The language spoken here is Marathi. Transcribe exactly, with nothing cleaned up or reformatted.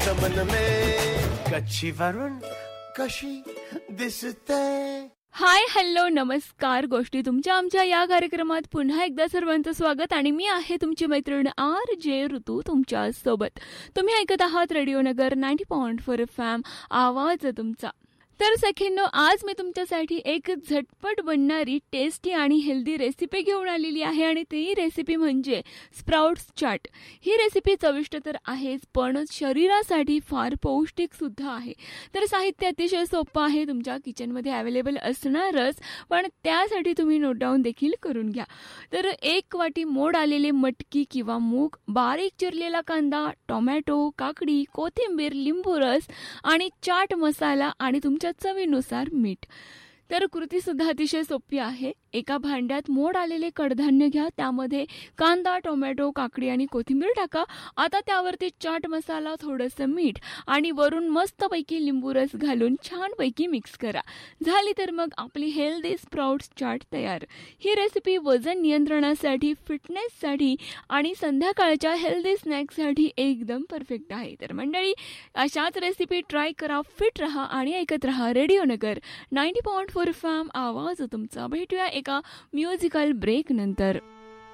चमन में कच्ची वरून कशी दिसते. हाय हॅलो नमस्कार गोष्टी तुमच्या आमच्या या कार्यक्रमात पुन्हा एकदा सर्वांचं स्वागत. आणि मी आहे तुमची मैत्रीण आर जे ऋतू तुमच्या सोबत. तुम्ही ऐकत आहात रेडिओ नगर ninety point four F M आवाज तुमचा. तर सखींनो, आज मी तुमच्यासाठी एक झटपट बनणारी टेस्टी आणि हेल्दी रेसिपी घेऊन आलेली आहे आणि ती रेसिपी म्हणजे स्प्राउट्स चाट. ही रेसिपी चविष्ट तर आहेच पण शरीरासाठी फार पौष्टिक सुद्धा आहे. तर साहित्य अतिशय सोपं आहे, तुमच्या किचनमध्ये अवेलेबल असणारच, पण त्यासाठी तुम्ही नोट डाऊन देखील करून घ्या. तर एक वाटी मोड आलेले मटकी किंवा मूग, बारीक चिरलेला कांदा, टोमॅटो, काकडी, कोथिंबीर, लिंबू रस आणि चाट मसाला आणि तुमच्या चवीनुसार मीठ. तर कृती सुद्धा अतिशय सोपी आहे. एका भांड्यात मोड आलेले कडधान्य घ्या, त्यामध्ये कांदा, टोमॅटो, काकडी आणि कोथिंबीर टाका. आता त्यावरती चाट मसाला, थोडंसं मीठ आणि वरून मस्तपैकी लिंबू रस घालून छानपैकी मिक्स करा. झाली तर मग आपली हेल्दी स्प्राउट्स चाट तयार. ही रेसिपी वजन नियंत्रणासाठी, फिटनेससाठी आणि संध्याकाळच्या हेल्दी स्नॅक्ससाठी एकदम परफेक्ट आहे. तर मंडळी, अशाच रेसिपी ट्राय करा, फिट रहा आणि ऐकत रहा रेडिओ नगर ninety point four F M आवाज तुमचा. भेटूया एका म्युझिकल ब्रेक नंतर.